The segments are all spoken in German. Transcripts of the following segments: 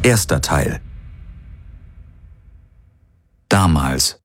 Erster Teil. Damals.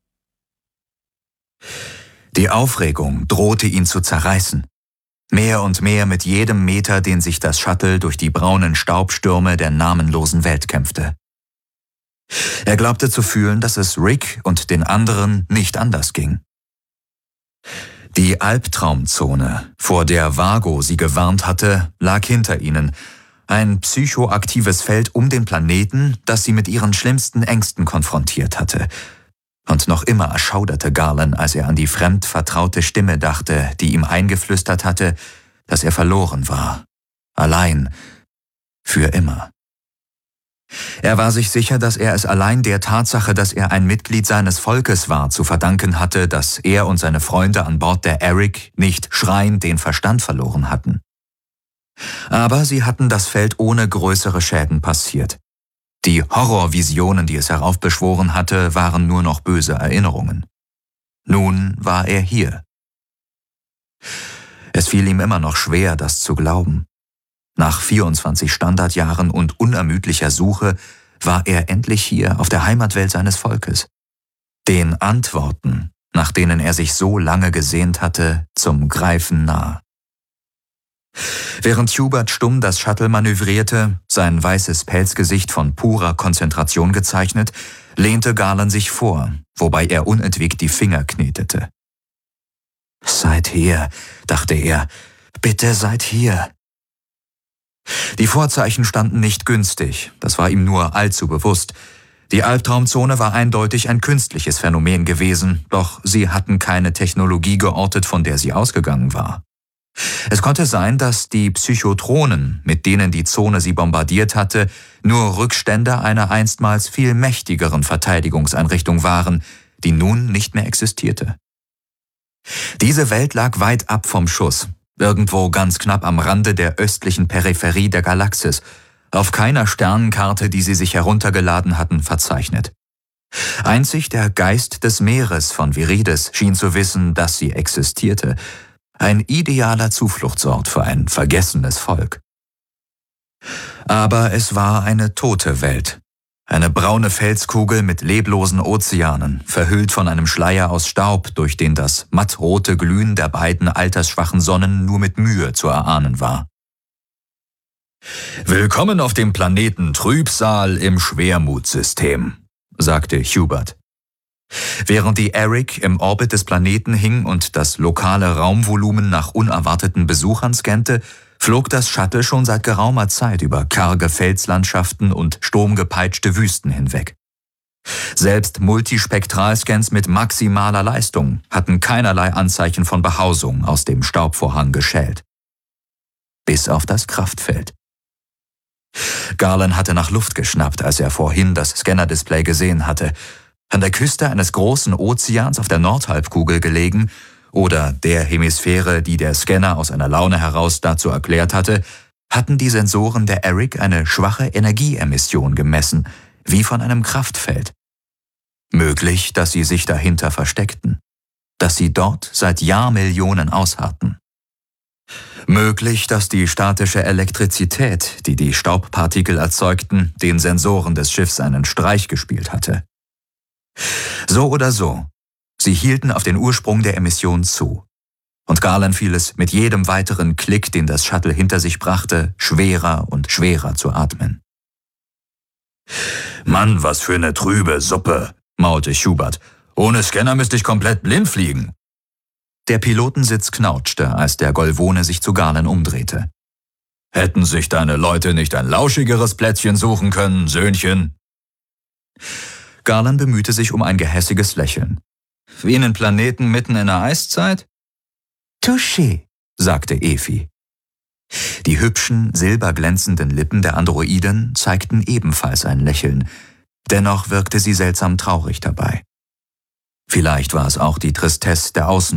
Die Aufregung drohte ihn zu zerreißen. Mehr und mehr mit jedem Meter, den sich das Shuttle durch die braunen Staubstürme der namenlosen Welt kämpfte. Er glaubte zu fühlen, dass es Rick und den anderen nicht anders ging. Die Albtraumzone, vor der Vago sie gewarnt hatte, lag hinter ihnen. Ein psychoaktives Feld um den Planeten, das sie mit ihren schlimmsten Ängsten konfrontiert hatte. Und noch immer erschauderte Garland, als er an die fremd vertraute Stimme dachte, die ihm eingeflüstert hatte, dass er verloren war. Allein. Für immer. Er war sich sicher, dass er es allein der Tatsache, dass er ein Mitglied seines Volkes war, zu verdanken hatte, dass er und seine Freunde an Bord der Eric nicht schreiend den Verstand verloren hatten. Aber sie hatten das Feld ohne größere Schäden passiert. Die Horrorvisionen, die es heraufbeschworen hatte, waren nur noch böse Erinnerungen. Nun war er hier. Es fiel ihm immer noch schwer, das zu glauben. Nach 24 Standardjahren und unermüdlicher Suche war er endlich hier auf der Heimatwelt seines Volkes. Den Antworten, nach denen er sich so lange gesehnt hatte, zum Greifen nah. Während Hubert stumm das Shuttle manövrierte, sein weißes Pelzgesicht von purer Konzentration gezeichnet, lehnte Garland sich vor, wobei er unentwegt die Finger knetete. »Seid hier«, dachte er, »bitte seid hier.« Die Vorzeichen standen nicht günstig, das war ihm nur allzu bewusst. Die Albtraumzone war eindeutig ein künstliches Phänomen gewesen, doch sie hatten keine Technologie geortet, von der sie ausgegangen war. Es konnte sein, dass die Psychotronen, mit denen die Zone sie bombardiert hatte, nur Rückstände einer einstmals viel mächtigeren Verteidigungseinrichtung waren, die nun nicht mehr existierte. Diese Welt lag weit ab vom Schuss, irgendwo ganz knapp am Rande der östlichen Peripherie der Galaxis, auf keiner Sternenkarte, die sie sich heruntergeladen hatten, verzeichnet. Einzig der Geist des Meeres von Virides schien zu wissen, dass sie existierte. Ein idealer Zufluchtsort für ein vergessenes Volk. Aber es war eine tote Welt. Eine braune Felskugel mit leblosen Ozeanen, verhüllt von einem Schleier aus Staub, durch den das mattrote Glühen der beiden altersschwachen Sonnen nur mit Mühe zu erahnen war. »Willkommen auf dem Planeten Trübsal im Schwermutsystem«, sagte Hubert. Während die Eric im Orbit des Planeten hing und das lokale Raumvolumen nach unerwarteten Besuchern scannte, flog das Shuttle schon seit geraumer Zeit über karge Felslandschaften und sturmgepeitschte Wüsten hinweg. Selbst Multispektralscans mit maximaler Leistung hatten keinerlei Anzeichen von Behausung aus dem Staubvorhang geschält. Bis auf das Kraftfeld. Garland hatte nach Luft geschnappt, als er vorhin das Scanner-Display gesehen hatte. An der Küste eines großen Ozeans auf der Nordhalbkugel gelegen oder der Hemisphäre, die der Scanner aus einer Laune heraus dazu erklärt hatte, hatten die Sensoren der Eric eine schwache Energieemission gemessen, wie von einem Kraftfeld. Möglich, dass sie sich dahinter versteckten, dass sie dort seit Jahrmillionen ausharrten. Möglich, dass die statische Elektrizität, die die Staubpartikel erzeugten, den Sensoren des Schiffs einen Streich gespielt hatte. So oder so, sie hielten auf den Ursprung der Emission zu. Und Garland fiel es mit jedem weiteren Klick, den das Shuttle hinter sich brachte, schwerer und schwerer zu atmen. »Mann, was für eine trübe Suppe«, maulte Hubert. »Ohne Scanner müsste ich komplett blind fliegen.« Der Pilotensitz knauschte, als der Golvone sich zu Garland umdrehte. »Hätten sich deine Leute nicht ein lauschigeres Plätzchen suchen können, Söhnchen?« Garland bemühte sich um ein gehässiges Lächeln. »Wie einen Planeten mitten in der Eiszeit?« »Touché«, sagte Efi. Die hübschen, silberglänzenden Lippen der Androiden zeigten ebenfalls ein Lächeln. Dennoch wirkte sie seltsam traurig dabei. Vielleicht war es auch die Tristesse der Außen